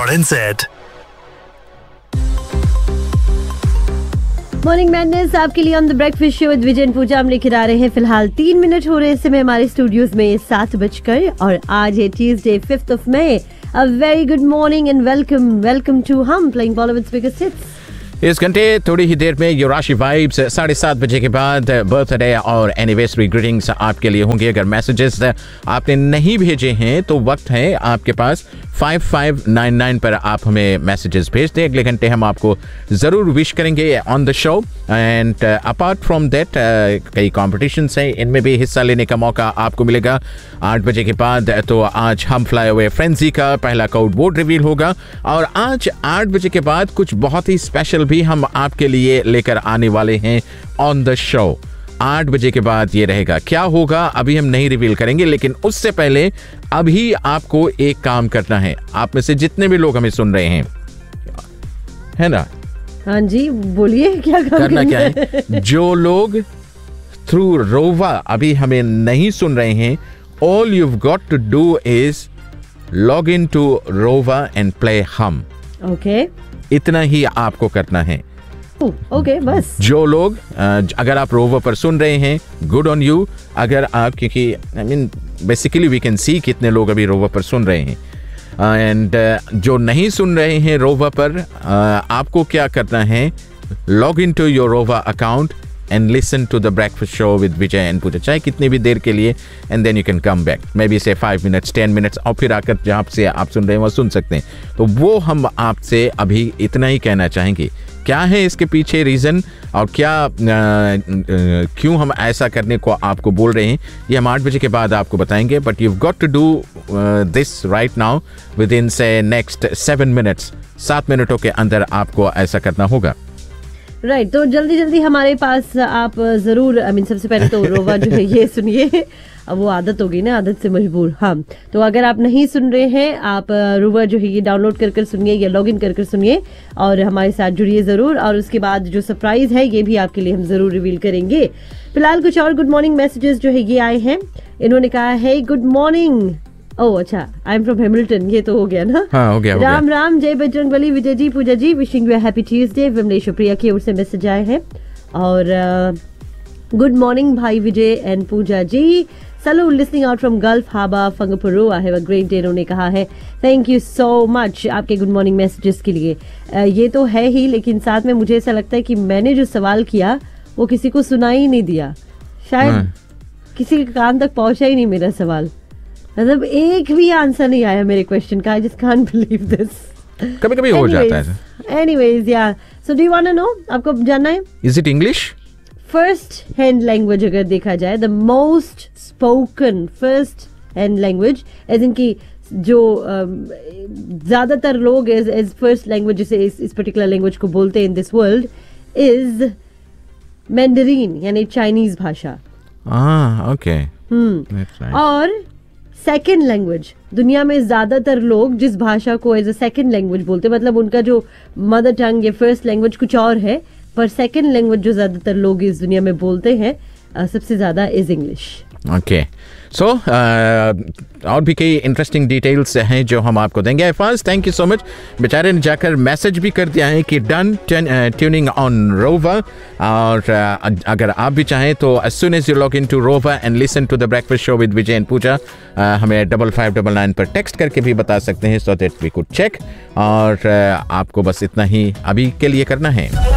www.radio1.co.nz। Morning madness आपके लिए on the breakfast show with Vijay and पूजा हम लेकर आ रहे हैं। फिलहाल 3 मिनट हो रहे हैं इस समय हमारे स्टूडियोज में 7 बजकर और आज है Tuesday 5th of May। A very good morning and welcome to हम प्लेइंग बॉलीवुड्स बिगेस्ट हिट्स। इस घंटे थोड़ी ही देर में योराशी वाइब्स 7:30 बजे के बाद बर्थडे और एनिवर्सरी ग्रीटिंग्स आपके लिए होंगे। अगर मैसेजेस आपने नहीं भेजे हैं तो वक्त है आपके पास 5599 पर आप हमें मैसेजेस भेज दें। अगले घंटे हम आपको ज़रूर विश करेंगे on the show. And apart from that कई कॉम्पिटिशन्स हैं, इनमें भी हिस्सा लेने का मौका आपको मिलेगा 8 बजे के बाद। तो आज हम फ्लाई अवे फ्रेंजी का पहला कोड वर्ड रिवील होगा और आज 8 बजे के बाद कुछ बहुत ही स्पेशल भी हम आपके लिए लेकर आने वाले हैं ऑन द शो। 8 बजे के बाद ये रहेगा, क्या होगा अभी हम नहीं रिवील करेंगे, लेकिन उससे पहले अभी आपको एक काम करना है। आप में से जितने भी लोग हमें सुन रहे हैं, है ना? हाँ जी, बोलिए क्या काम करना क्या है। जो लोग थ्रू रोवा अभी हमें नहीं सुन रहे हैं, all you got to do is log in to रोवा एंड प्ले हम। ओके, इतना ही आपको करना है। ओके, बस जो लोग अगर आप रोवर पर सुन रहे हैं, गुड ऑन यू। अगर आप, क्योंकि I mean basically we can see कितने लोग अभी रोवर पर सुन रहे हैं। एंड जो नहीं सुन रहे हैं रोवर पर, आपको क्या करना है, log in to your rover account and listen to the breakfast show with Vijay and पूजा, चाहे कितनी भी देर के लिए। And then you can come back, may be से 5 मिनट्स 10 मिनट्स, और फिर आकर जहाँ से आप सुन रहे हैं वो सुन सकते हैं। तो वो हम आपसे अभी इतना ही कहना चाहेंगे। क्या है इसके पीछे रीज़न और क्या क्यों हम ऐसा करने को आपको बोल रहे हैं, ये हम 8 बजे के बाद आपको बताएंगे। But you got to do this right now with in से नेक्स्ट 7 मिनट्स। 7 मिनटों के अंदर आपको ऐसा करना होगा। राइट, तो जल्दी हमारे पास आप जरूर, आई मीन सबसे पहले तो रोवा जो है ये सुनिए। अब वो आदत हो गई ना, आदत से मजबूर। हाँ, तो अगर आप नहीं सुन रहे हैं, आप रोवा जो है ये डाउनलोड कर सुनिए या लॉग इन कर सुनिए और हमारे साथ जुड़िए जरूर। और उसके बाद जो सरप्राइज है ये भी आपके लिए हम जरूर रिवील करेंगे। फिलहाल कुछ और गुड मॉर्निंग मैसेजेस जो है ये आए हैं। इन्होंने कहा है गुड मॉर्निंग। ओह अच्छा, आई एम फ्रॉम हैमिल्टन, ये तो हो गया ना। हाँ, हो गया। राम जय बजरंगबली, विजय जी, पूजा जी, wishing you happy Tuesday. Vimlesh प्रिया की ओर से मैसेज आए हैं। और गुड मॉर्निंग भाई विजय and Puja ji, सलो listening out from gulf हाबा फंगपुरो, I have a great day. उन्होंने कहा है थैंक यू सो मच आपके गुड मॉर्निंग मैसेजेस के लिए। ये तो है ही, लेकिन साथ में मुझे ऐसा लगता है कि मैंने जो सवाल किया वो किसी को सुना ही नहीं दिया, शायद किसी के कान तक पहुंचा ही नहीं मेरा सवाल। मतलब एक भी आंसर नहीं आया मेरे क्वेश्चन का। I just can't believe this. कभी-कभी हो जाता है। एनीवेज, या so do you want to know, आपको जानना है is it English? First hand language अगर देखा जाए, the most spoken first hand language, as in की जो ज्यादातर लोग एज फर्स्ट लैंग्वेज जिसे इस पर्टिकुलर लैंग्वेज को बोलते हैं in this world, is Mandarin, यानी चाइनीज भाषा। ओके। और सेकेंड लैंग्वेज, दुनिया में ज्यादातर लोग जिस भाषा को एज अ सेकेंड लैंग्वेज बोलते हैं, मतलब उनका जो मदर टंग या फर्स्ट लैंग्वेज कुछ और है, पर सेकेंड लैंग्वेज जो ज्यादातर लोग इस दुनिया में बोलते हैं सबसे ज्यादा इज इंग्लिश। ओके, सो और भी कई इंटरेस्टिंग डिटेल्स हैं जो हम आपको देंगे। First thank you so much, बेचारे ने जाकर मैसेज भी कर दिया है कि डन ट्यूनिंग ऑन रोवा। और अगर आप भी चाहें तो as soon as you log in to रोवा and listen to the breakfast show with Vijay and पूजा, हमें 5599 पर टेक्स्ट करके भी बता सकते हैं, so that we could check. और आपको बस इतना ही अभी के लिए करना है।